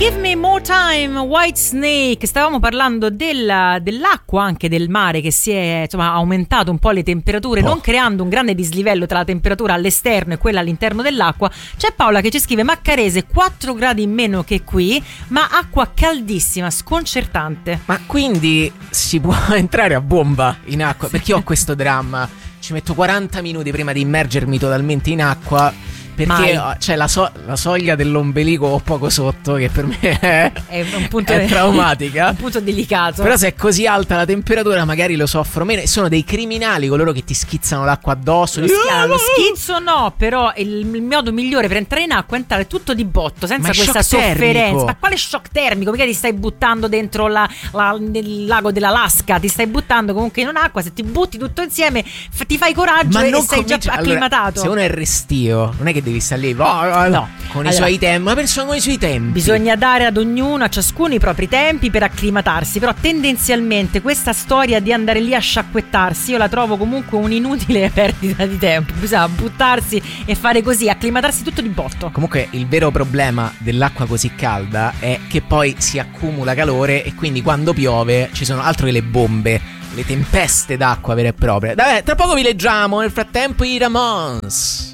Give Me More Time, Whitesnake. Stavamo parlando dell'acqua, anche del mare, che si è aumentato un po' le temperature, non creando un grande dislivello tra la temperatura all'esterno e quella all'interno dell'acqua. C'è Paola che ci scrive: Maccarese 4 gradi in meno che qui, ma acqua caldissima, sconcertante. Ma quindi si può entrare a bomba in acqua? Perché io ho questo dramma, ci metto 40 minuti prima di immergermi totalmente in acqua, perché c'è la soglia dell'ombelico o poco sotto, che per me è un punto è traumatica, un punto delicato. Però se è così alta la temperatura magari lo soffro meno. E sono dei criminali coloro che ti schizzano l'acqua addosso. Lo schizzo no, però il modo migliore per entrare in acqua è entrare tutto di botto, senza questa sofferenza. Ma quale shock termico? Mica ti stai buttando dentro nel lago dell'Alaska, ti stai buttando comunque in un'acqua. Se ti butti tutto insieme ti fai coraggio e sei già acclimatato. Allora, se uno è restio, non è che devi stare lì no, con i suoi tempi. Ma persone con i suoi tempi bisogna dare ad ognuno, a ciascuno, i propri tempi per acclimatarsi. Però tendenzialmente questa storia di andare lì a sciacquettarsi io la trovo comunque un'inutile perdita di tempo. Bisogna buttarsi e fare così, acclimatarsi tutto di botto. Comunque il vero problema dell'acqua così calda è che poi si accumula calore e quindi quando piove ci sono altro che le bombe, le tempeste d'acqua vere e proprie. Vabbè, tra poco vi leggiamo, nel frattempo i Ramones.